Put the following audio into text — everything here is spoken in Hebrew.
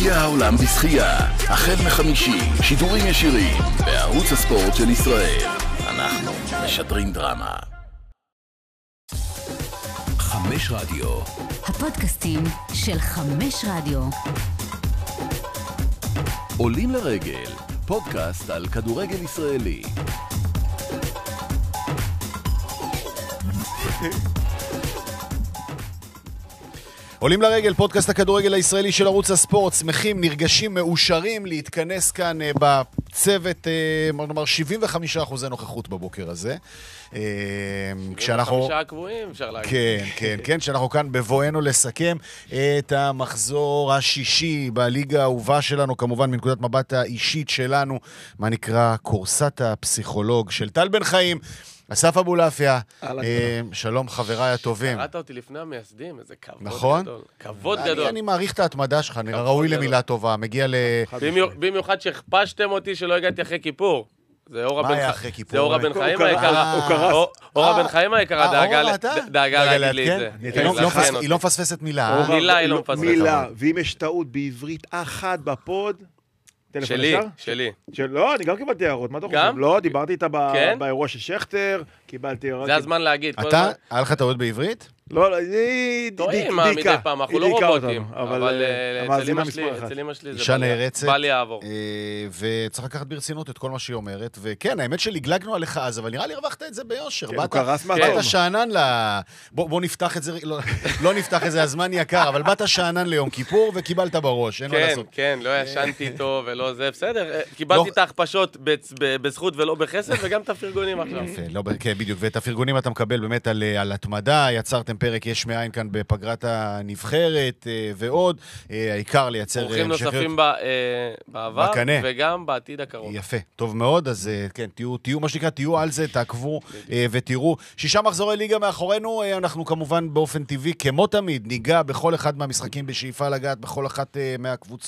גביע העולם בשחייה, החל מחמישי, שידורים ישירים, בערוץ הספורט של ישראל. אנחנו משדרים דרמה. 5 רדיו. הפודקאסטים של 5 רדיו. עולים לרגל, פודקאסט על כדורגל ישראלי. עולים לרגל, פודקאסט הכדורגל הישראלי של ערוץ הספורט. שמחים, נרגשים, מאושרים להתכנס כאן בצוות, נאמר 75% נוכחות בבוקר הזה. 75 הקבועים, אפשר להגיד. כן, שאנחנו כאן בבואנו לסכם את המחזור השישי בליגה האהובה שלנו, כמובן מנקודת מבט האישית שלנו, מה נקרא קורסת הפסיכולוג של טל בן חיים. אסף אבולעפיה, שלום חבריי הטובים. קראת אותי לפני המייסדים, איזה כבוד נכון? גדול. כבוד גדול. אני מעריך את ההתמדה שלך, נראה ראוי למילה טובה, מגיע ל... במיוחד שהכפשתם אותי שלא הגעתי אחרי כיפור. מה היה אחרי כיפור? זה אורה בן חיים היקרה. אורה בן חיים היקרה דאגה להגיד לי את זה. היא לא מפספסת מילה. מילה היא לא מפספסת. מילה, ואם יש טעות בעברית אחת בפוד... שלי. לא, אני גם קיבלתי הערות, מה אתה חושב? לא, דיברתי איתה באירוע של שכטר, קיבלתי... זה הזמן להגיד. אתה, היה לך טעות בעברית? לא, אני... טועים מדי פעם, אנחנו לא רובוטים. אבל אצל אמא שלי אישה נערצת. בא לי לעבור. וצריך לקחת ברצינות את כל מה שהיא אומרת. וכן, האמת שלגלגנו עליך אז, אבל נראה לי הרווחת את זה ביושר. הוא קרס מהטוב. באת שענן בוא נפתח את זה, לא נפתח את זה, הזמן יקר, אבל באת שענן ליום כיפור וקיבלת בראש, אין מה לעשות. כן, לא ישנתי איתו ולא זה, בסדר. קיבלתי את ההכפשות בזכות ולא בחסד, וגם את הפרגונים עכשיו. כן, בדיוק, ואת הפרגונים אתה מקבל באמת על התמדה, יצרתם פרק יש מאין כאן בפגרת הנבחרת ועוד, העיקר לייצר... אורחים נוספים בעבר וגם בעתיד הקרוב. יפה, טוב מאוד, אז כן, תהיו, מה שנקרא, תהיו על זה, תעקבו ותראו. 6 מחזורי ליגה מאחורינו, אנחנו כמובן באופן טבעי, כמו תמיד, ניגע בכל אחד מהמשחקים בשאיפה לגעת, בכל אחת מהקבוצות.